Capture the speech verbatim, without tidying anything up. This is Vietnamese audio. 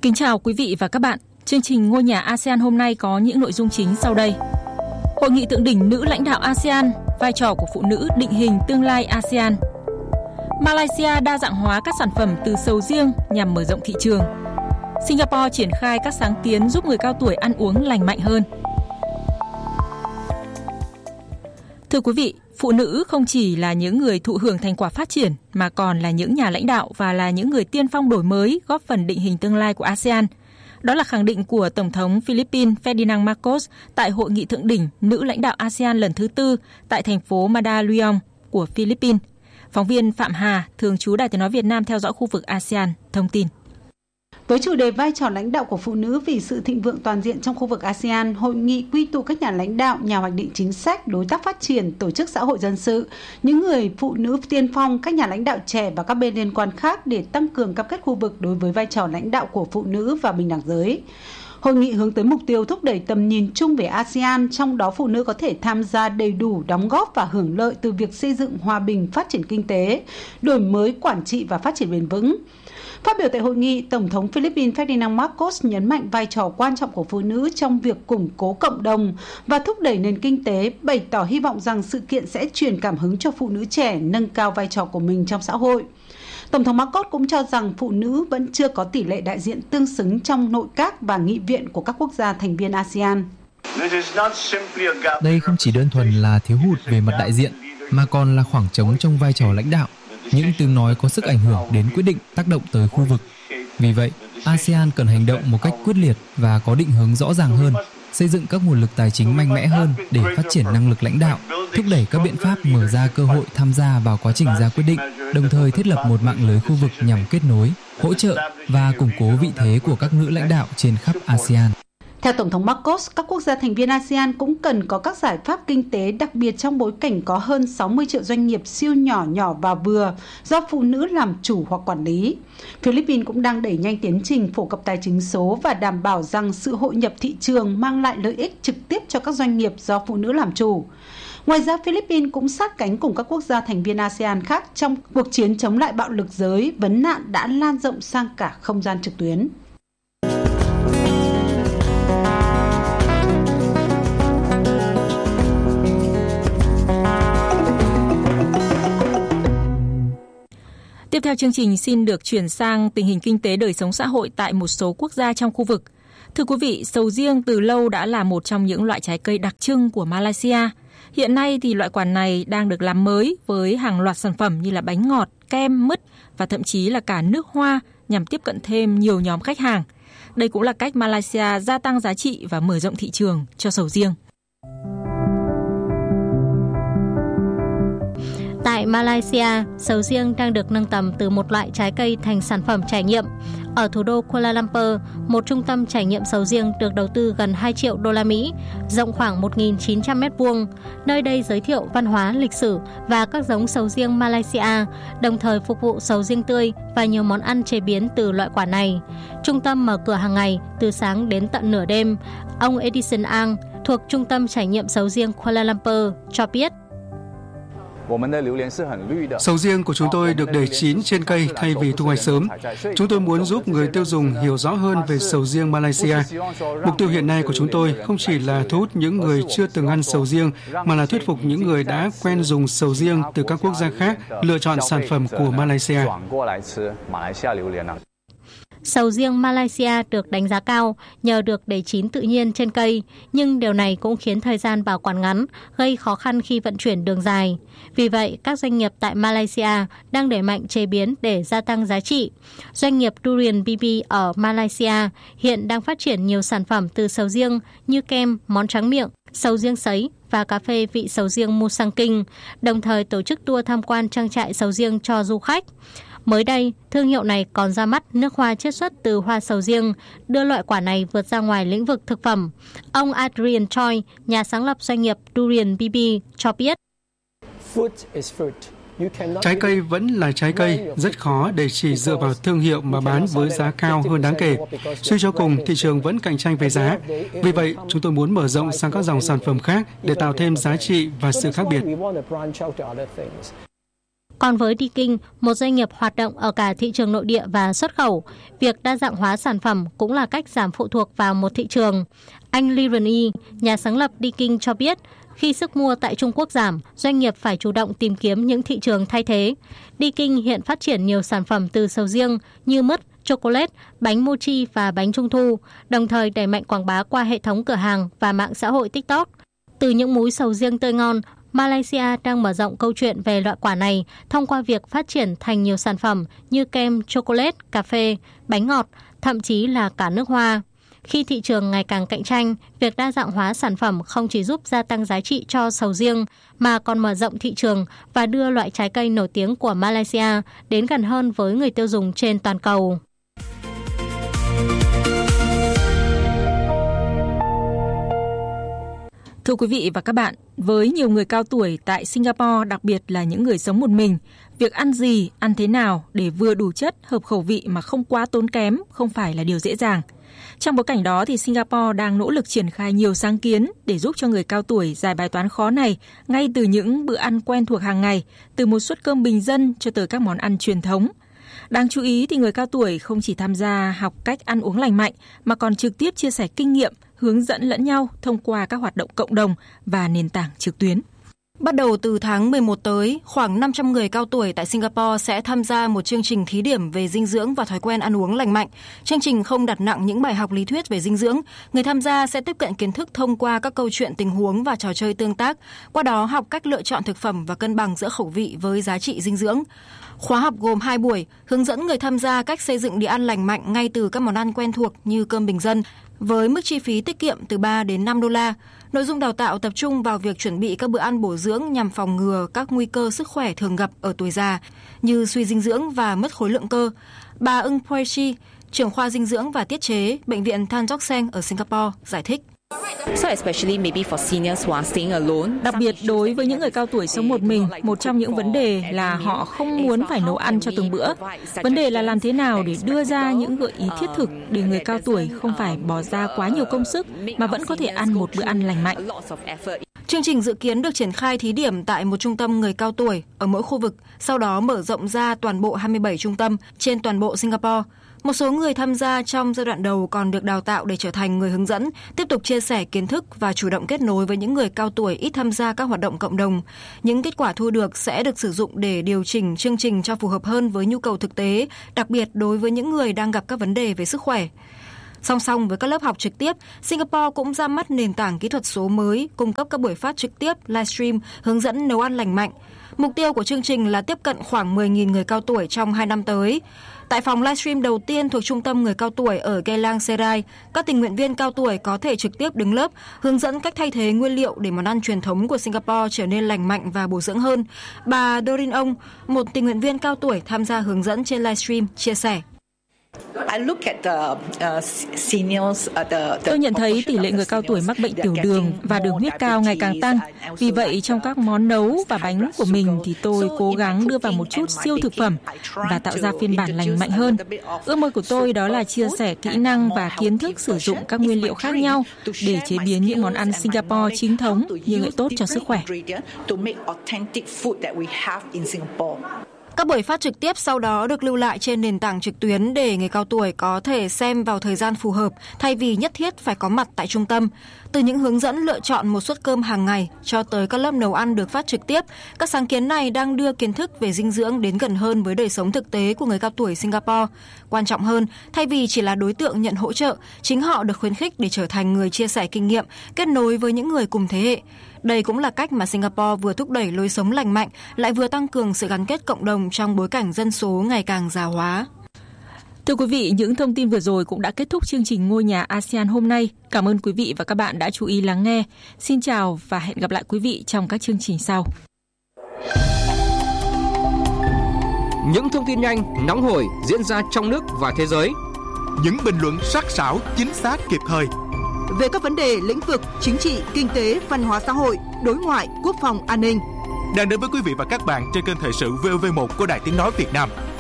Kính chào quý vị và các bạn. Chương trình Ngôi nhà a sê an hôm nay có những nội dung chính sau đây. Hội nghị thượng đỉnh nữ lãnh đạo a sê an, vai trò của phụ nữ định hình tương lai a sê an. Malaysia đa dạng hóa các sản phẩm từ sầu riêng nhằm mở rộng thị trường. Singapore triển khai các sáng kiến giúp người cao tuổi ăn uống lành mạnh hơn. Thưa quý vị, phụ nữ không chỉ là những người thụ hưởng thành quả phát triển mà còn là những nhà lãnh đạo và là những người tiên phong đổi mới, góp phần định hình tương lai của a sê an. Đó là khẳng định của Tổng thống Philippines Ferdinand Marcos tại Hội nghị thượng đỉnh nữ lãnh đạo a sê an lần thứ tư tại thành phố Mandaluyong của Philippines. Phóng viên Phạm Hà, thường trú Đài Tiếng nói Việt Nam theo dõi khu vực a sê an, thông tin. Với chủ đề vai trò lãnh đạo của phụ nữ vì sự thịnh vượng toàn diện trong khu vực a sê an, hội nghị quy tụ các nhà lãnh đạo, nhà hoạch định chính sách, đối tác phát triển, tổ chức xã hội dân sự, những người phụ nữ tiên phong, các nhà lãnh đạo trẻ và các bên liên quan khác để tăng cường cam kết khu vực đối với vai trò lãnh đạo của phụ nữ và bình đẳng giới. Hội nghị hướng tới mục tiêu thúc đẩy tầm nhìn chung về a sê an, trong đó phụ nữ có thể tham gia đầy đủ, đóng góp và hưởng lợi từ việc xây dựng hòa bình, phát triển kinh tế, đổi mới quản trị và phát triển bền vững. Phát biểu tại hội nghị, Tổng thống Philippines Ferdinand Marcos nhấn mạnh vai trò quan trọng của phụ nữ trong việc củng cố cộng đồng và thúc đẩy nền kinh tế, bày tỏ hy vọng rằng sự kiện sẽ truyền cảm hứng cho phụ nữ trẻ nâng cao vai trò của mình trong xã hội. Tổng thống Marcos cũng cho rằng phụ nữ vẫn chưa có tỷ lệ đại diện tương xứng trong nội các và nghị viện của các quốc gia thành viên a sê an. Đây không chỉ đơn thuần là thiếu hụt về mặt đại diện, mà còn là khoảng trống trong vai trò lãnh đạo. Những tiếng nói có sức ảnh hưởng đến quyết định tác động tới khu vực. Vì vậy, a sê an cần hành động một cách quyết liệt và có định hướng rõ ràng hơn, xây dựng các nguồn lực tài chính mạnh mẽ hơn để phát triển năng lực lãnh đạo, thúc đẩy các biện pháp mở ra cơ hội tham gia vào quá trình ra quyết định, đồng thời thiết lập một mạng lưới khu vực nhằm kết nối, hỗ trợ và củng cố vị thế của các nữ lãnh đạo trên khắp a sê an. Theo Tổng thống Marcos, các quốc gia thành viên a sê an cũng cần có các giải pháp kinh tế, đặc biệt trong bối cảnh có hơn sáu mươi triệu doanh nghiệp siêu nhỏ, nhỏ và vừa do phụ nữ làm chủ hoặc quản lý. Philippines cũng đang đẩy nhanh tiến trình phổ cập tài chính số và đảm bảo rằng sự hội nhập thị trường mang lại lợi ích trực tiếp cho các doanh nghiệp do phụ nữ làm chủ. Ngoài ra, Philippines cũng sát cánh cùng các quốc gia thành viên a sê an khác trong cuộc chiến chống lại bạo lực giới, vấn nạn đã lan rộng sang cả không gian trực tuyến. Tiếp theo chương trình xin được chuyển sang tình hình kinh tế đời sống xã hội tại một số quốc gia trong khu vực. Thưa quý vị, sầu riêng từ lâu đã là một trong những loại trái cây đặc trưng của Malaysia. Hiện nay thì loại quả này đang được làm mới với hàng loạt sản phẩm như là bánh ngọt, kem, mứt và thậm chí là cả nước hoa nhằm tiếp cận thêm nhiều nhóm khách hàng. Đây cũng là cách Malaysia gia tăng giá trị và mở rộng thị trường cho sầu riêng. Tại Malaysia, sầu riêng đang được nâng tầm từ một loại trái cây thành sản phẩm trải nghiệm. Ở thủ đô Kuala Lumpur, một trung tâm trải nghiệm sầu riêng được đầu tư gần hai triệu đô la Mỹ, rộng khoảng một nghìn chín trăm mét vuông. Nơi đây giới thiệu văn hóa, lịch sử và các giống sầu riêng Malaysia, đồng thời phục vụ sầu riêng tươi và nhiều món ăn chế biến từ loại quả này. Trung tâm mở cửa hàng ngày từ sáng đến tận nửa đêm. Ông Edison Ang, thuộc Trung tâm trải nghiệm sầu riêng Kuala Lumpur, cho biết. Sầu riêng của chúng tôi được để chín trên cây thay vì thu hoạch sớm. Chúng tôi muốn giúp người tiêu dùng hiểu rõ hơn về sầu riêng Malaysia. Mục tiêu hiện nay của chúng tôi không chỉ là thu hút những người chưa từng ăn sầu riêng, mà là thuyết phục những người đã quen dùng sầu riêng từ các quốc gia khác lựa chọn sản phẩm của Malaysia. Sầu riêng Malaysia được đánh giá cao nhờ được để chín tự nhiên trên cây, nhưng điều này cũng khiến thời gian bảo quản ngắn, gây khó khăn khi vận chuyển đường dài. Vì vậy, các doanh nghiệp tại Malaysia đang đẩy mạnh chế biến để gia tăng giá trị. Doanh nghiệp Durian bê bê ở Malaysia hiện đang phát triển nhiều sản phẩm từ sầu riêng như kem, món tráng miệng, sầu riêng sấy và cà phê vị sầu riêng Musang King, đồng thời tổ chức tour tham quan trang trại sầu riêng cho du khách. Mới đây, thương hiệu này còn ra mắt nước hoa chiết xuất từ hoa sầu riêng, đưa loại quả này vượt ra ngoài lĩnh vực thực phẩm. Ông Adrian Choi, nhà sáng lập doanh nghiệp Durian bê bê, cho biết. Trái cây vẫn là trái cây, rất khó để chỉ dựa vào thương hiệu mà bán với giá cao hơn đáng kể. Suy cho cùng, thị trường vẫn cạnh tranh về giá. Vì vậy, chúng tôi muốn mở rộng sang các dòng sản phẩm khác để tạo thêm giá trị và sự khác biệt. Còn với Diking, một doanh nghiệp hoạt động ở cả thị trường nội địa và xuất khẩu, việc đa dạng hóa sản phẩm cũng là cách giảm phụ thuộc vào một thị trường. Anh Lee Run-yi, nhà sáng lập Diking cho biết, khi sức mua tại Trung Quốc giảm, doanh nghiệp phải chủ động tìm kiếm những thị trường thay thế. Diking hiện phát triển nhiều sản phẩm từ sầu riêng như mứt, chocolate, bánh mochi và bánh trung thu, đồng thời đẩy mạnh quảng bá qua hệ thống cửa hàng và mạng xã hội TikTok. Từ những múi sầu riêng tươi ngon, Malaysia đang mở rộng câu chuyện về loại quả này thông qua việc phát triển thành nhiều sản phẩm như kem, chocolate, cà phê, bánh ngọt, thậm chí là cả nước hoa. Khi thị trường ngày càng cạnh tranh, việc đa dạng hóa sản phẩm không chỉ giúp gia tăng giá trị cho sầu riêng mà còn mở rộng thị trường và đưa loại trái cây nổi tiếng của Malaysia đến gần hơn với người tiêu dùng trên toàn cầu. Thưa quý vị và các bạn, với nhiều người cao tuổi tại Singapore, đặc biệt là những người sống một mình, việc ăn gì, ăn thế nào để vừa đủ chất, hợp khẩu vị mà không quá tốn kém không phải là điều dễ dàng. Trong bối cảnh đó thì Singapore đang nỗ lực triển khai nhiều sáng kiến để giúp cho người cao tuổi giải bài toán khó này ngay từ những bữa ăn quen thuộc hàng ngày, từ một suất cơm bình dân cho tới các món ăn truyền thống. Đáng chú ý thì người cao tuổi không chỉ tham gia học cách ăn uống lành mạnh mà còn trực tiếp chia sẻ kinh nghiệm, hướng dẫn lẫn nhau thông qua các hoạt động cộng đồng và nền tảng trực tuyến. Bắt đầu từ tháng mười một tới, khoảng năm trăm người cao tuổi tại Singapore sẽ tham gia một chương trình thí điểm về dinh dưỡng và thói quen ăn uống lành mạnh. Chương trình không đặt nặng những bài học lý thuyết về dinh dưỡng. Người tham gia sẽ tiếp cận kiến thức thông qua các câu chuyện tình huống và trò chơi tương tác. Qua đó học cách lựa chọn thực phẩm và cân bằng giữa khẩu vị với giá trị dinh dưỡng. Khóa học gồm hai buổi, hướng dẫn người tham gia cách xây dựng đĩa ăn lành mạnh ngay từ các món ăn quen thuộc như cơm bình dân, với mức chi phí tiết kiệm từ ba đến năm đô la. Nội dung đào tạo tập trung vào việc chuẩn bị các bữa ăn bổ dưỡng nhằm phòng ngừa các nguy cơ sức khỏe thường gặp ở tuổi già như suy dinh dưỡng và mất khối lượng cơ. Bà Ung Poechi, trưởng khoa dinh dưỡng và tiết chế, Bệnh viện Tan Tock Seng ở Singapore, giải thích. Đặc biệt đối với những người cao tuổi sống một mình, một trong những vấn đề là họ không muốn phải nấu ăn cho từng bữa. Vấn đề là làm thế nào để đưa ra những gợi ý thiết thực để người cao tuổi không phải bỏ ra quá nhiều công sức mà vẫn có thể ăn một bữa ăn lành mạnh. Chương trình dự kiến được triển khai thí điểm tại một trung tâm người cao tuổi ở mỗi khu vực, sau đó mở rộng ra toàn bộ hai mươi bảy trung tâm trên toàn bộ Singapore. Một số người tham gia trong giai đoạn đầu còn được đào tạo để trở thành người hướng dẫn, tiếp tục chia sẻ kiến thức và chủ động kết nối với những người cao tuổi ít tham gia các hoạt động cộng đồng. Những kết quả thu được sẽ được sử dụng để điều chỉnh chương trình cho phù hợp hơn với nhu cầu thực tế, đặc biệt đối với những người đang gặp các vấn đề về sức khỏe. Song song với các lớp học trực tiếp, Singapore cũng ra mắt nền tảng kỹ thuật số mới, cung cấp các buổi phát trực tiếp, livestream, hướng dẫn nấu ăn lành mạnh. Mục tiêu của chương trình là tiếp cận khoảng mười nghìn người cao tuổi trong hai năm tới. Tại phòng livestream đầu tiên thuộc trung tâm người cao tuổi ở Geylang Serai, các tình nguyện viên cao tuổi có thể trực tiếp đứng lớp, hướng dẫn cách thay thế nguyên liệu để món ăn truyền thống của Singapore trở nên lành mạnh và bổ dưỡng hơn. Bà Dorin Ong, một tình nguyện viên cao tuổi tham gia hướng dẫn trên livestream, chia sẻ. Tôi nhận thấy tỷ lệ người cao tuổi mắc bệnh tiểu đường và đường huyết cao ngày càng tăng. Vì vậy, trong các món nấu và bánh của mình thì tôi cố gắng đưa vào một chút siêu thực phẩm và tạo ra phiên bản lành mạnh hơn. Ước mơ của tôi đó là chia sẻ kỹ năng và kiến thức sử dụng các nguyên liệu khác nhau để chế biến những món ăn Singapore chính thống nhưng lại tốt cho sức khỏe. Các buổi phát trực tiếp sau đó được lưu lại trên nền tảng trực tuyến để người cao tuổi có thể xem vào thời gian phù hợp thay vì nhất thiết phải có mặt tại trung tâm. Từ những hướng dẫn lựa chọn một suất cơm hàng ngày cho tới các lớp nấu ăn được phát trực tiếp, các sáng kiến này đang đưa kiến thức về dinh dưỡng đến gần hơn với đời sống thực tế của người cao tuổi Singapore. Quan trọng hơn, thay vì chỉ là đối tượng nhận hỗ trợ, chính họ được khuyến khích để trở thành người chia sẻ kinh nghiệm, kết nối với những người cùng thế hệ. Đây cũng là cách mà Singapore vừa thúc đẩy lối sống lành mạnh, lại vừa tăng cường sự gắn kết cộng đồng trong bối cảnh dân số ngày càng già hóa. Thưa quý vị, những thông tin vừa rồi cũng đã kết thúc chương trình Ngôi nhà a sê an hôm nay. Cảm ơn quý vị và các bạn đã chú ý lắng nghe. Xin chào và hẹn gặp lại quý vị trong các chương trình sau. Những thông tin nhanh, nóng hổi diễn ra trong nước và thế giới. Những bình luận sắc sảo, chính xác, kịp thời về các vấn đề lĩnh vực chính trị, kinh tế, văn hóa xã hội, đối ngoại, quốc phòng, an ninh. Đang đến với quý vị và các bạn trên kênh Thời sự vê o vê một của Đài Tiếng nói Việt Nam.